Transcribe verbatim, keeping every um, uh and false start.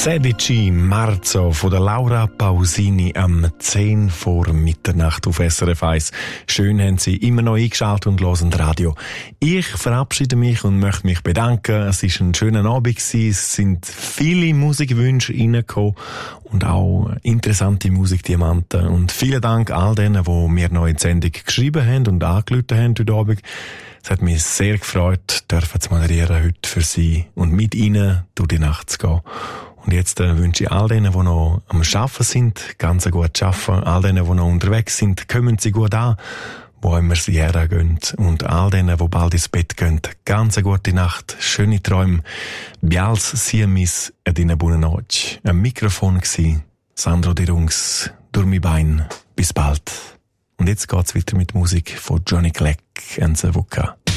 sedici Marzo von der Laura Pausini am zehn vor Mitternacht auf S R F eins. Schön haben Sie immer noch eingeschaltet und hören Radio. Ich verabschiede mich und möchte mich bedanken. Es war ein schöner Abend gewesen. Es sind viele Musikwünsche reingekommen und auch interessante Musikdiamanten. Und vielen Dank all denen, die mir noch in die Sendung geschrieben haben und angerufen haben heute Abend. Es hat mich sehr gefreut, dürfen zu moderieren heute für Sie und mit Ihnen durch die Nacht zu gehen. Und jetzt äh, wünsche ich all denen, die noch am Arbeiten sind, ganz gut arbeiten. All denen, die noch unterwegs sind, kommen Sie gut an, wo immer Sie hergehen. Und all denen, die bald ins Bett gehen, ganz eine gute Nacht, schöne Träume. Bials Siamis ed in buona noche. Am Mikrofon gsi Sandro Di Rungs, Durmi Bein. Bis bald. Und jetzt geht's weiter mit Musik von Johnny Clegg und Savuka.